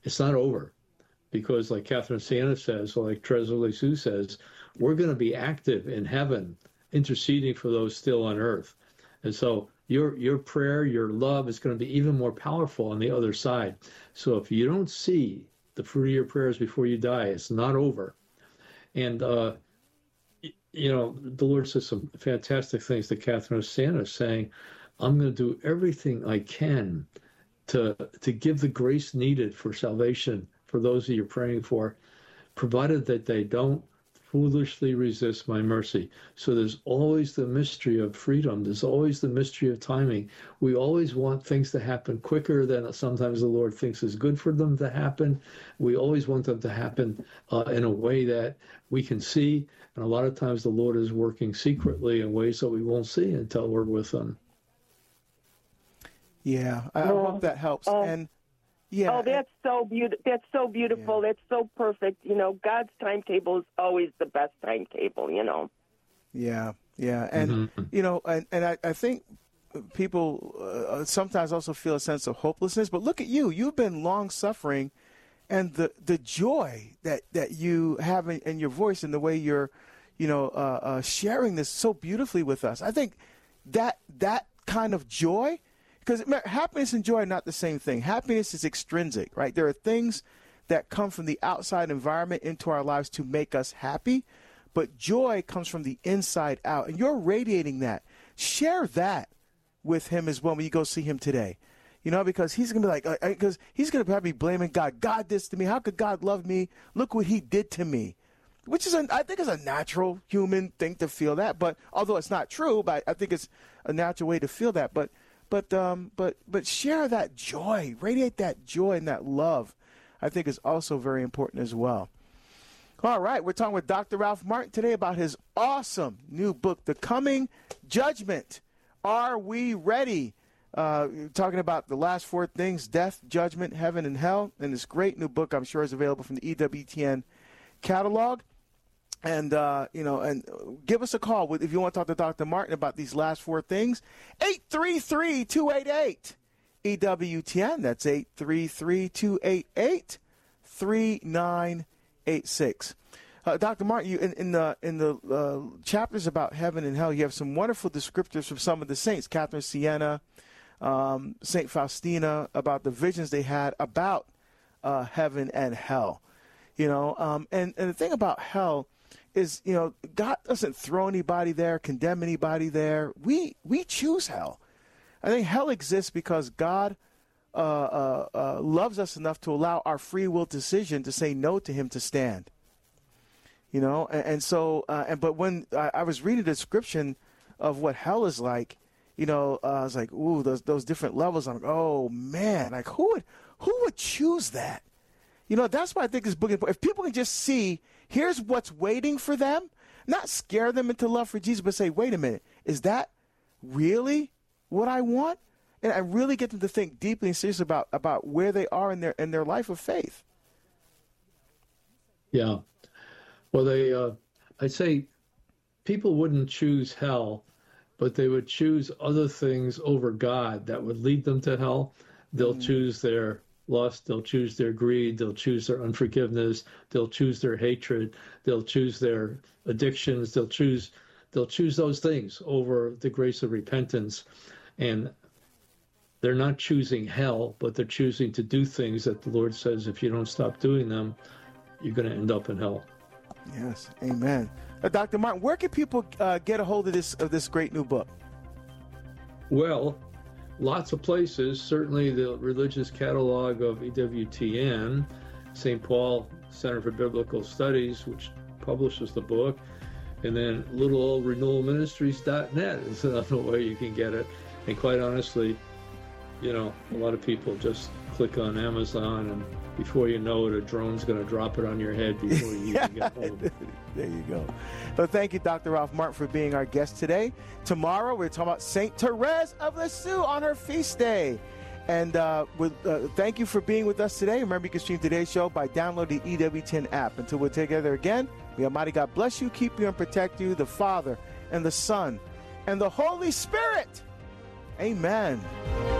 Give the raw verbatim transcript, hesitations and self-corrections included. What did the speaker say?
it's not over. Because like Catherine Siena says, or like Teresa Lisieux says, we're going to be active in heaven, interceding for those still on earth. And so your your prayer, your love is going to be even more powerful on the other side. So if you don't see the fruit of your prayers before you die, it's not over. And, uh, you know, the Lord says some fantastic things to Catherine of Siena, saying, I'm going to do everything I can to to give the grace needed for salvation for those that you're praying for, provided that they don't foolishly resist my mercy. So there's always the mystery of freedom. There's always the mystery of timing. We always want things to happen quicker than sometimes the Lord thinks is good for them to happen. We always want them to happen uh, in a way that we can see. And a lot of times the Lord is working secretly in ways that we won't see until we're with them. Yeah, I oh, hope that helps. Oh. And yeah, oh, that's so beautiful. That's so beautiful. Yeah. That's so perfect. You know, God's timetable is always the best timetable. You know. Yeah, yeah, and mm-hmm. you know, and and I, I think people uh, sometimes also feel a sense of hopelessness. But look at you; you've been long suffering, and the the joy that that you have in, in your voice and the way you're, you know, uh, uh, sharing this so beautifully with us. I think that that kind of joy. Because happiness and joy are not the same thing. Happiness is extrinsic, right? There are things that come from the outside environment into our lives to make us happy, but joy comes from the inside out, and you're radiating that. Share that with him as well when you go see him today. You know, because he's going to be like, because uh, he's going to probably be blaming God. God did this to me. How could God love me? Look what he did to me. Which is, a, I think, is a natural human thing to feel that. But although it's not true, but I think it's a natural way to feel that. But But um, but but share that joy, radiate that joy and that love, I think is also very important as well. All right, we're talking with Doctor Ralph Martin today about his awesome new book, The Coming Judgment. Are we ready? Uh, talking about the last four things, death, judgment, heaven, and hell. And this great new book, I'm sure, is available from the E W T N catalog. And, uh, you know, and give us a call if you want to talk to Doctor Martin about these last four things. eight three three, two eight eight, E W T N. That's eight three three, two eight eight, three nine eight six. Uh, Doctor Martin, you, in, in the, in the uh, chapters about heaven and hell, you have some wonderful descriptors from some of the saints, Catherine Siena, um, Saint Faustina, about the visions they had about uh, heaven and hell. You know, um, and, and the thing about hell is, you know, God doesn't throw anybody there, condemn anybody there. We we choose hell. I think hell exists because God uh, uh, uh, loves us enough to allow our free will decision to say no to him to stand. You know, and, and so, uh, and but when I, I was reading the description of what hell is like, you know, uh, I was like, ooh, those those different levels. I'm like, oh man, like who would who would choose that? You know, that's why I think this book is important. If people can just see, here's what's waiting for them, not scare them into love for Jesus, but say, wait a minute, is that really what I want? And I really get them to think deeply and seriously about, about where they are in their in their life of faith. Yeah. Well, they, uh, I'd say people wouldn't choose hell, but they would choose other things over God that would lead them to hell. They'll mm. choose their lust, they'll choose their greed, they'll choose their unforgiveness, they'll choose their hatred, they'll choose their addictions, they'll choose they'll choose those things over the grace of repentance. And they're not choosing hell, but they're choosing to do things that the Lord says if you don't stop doing them, you're going to end up in hell. Yes, amen. Uh, Doctor Martin, where can people uh, get a hold of this of this great new book? Well, lots of places. Certainly the religious catalog of E W T N, Saint Paul Center for Biblical Studies, which publishes the book, and then little old renewal ministries dot net is another way you can get it. And quite honestly, you know, a lot of people just click on Amazon, and before you know it, a drone's going to drop it on your head before you even get home. There you go. But thank you, Doctor Ralph Martin, for being our guest today. Tomorrow, we're talking about Saint Therese of Lisieux on her feast day. And uh, with, uh, thank you for being with us today. Remember, you can stream today's show by downloading the E W T N app. Until we're together again, may Almighty God bless you, keep you, and protect you, the Father, and the Son, and the Holy Spirit. Amen.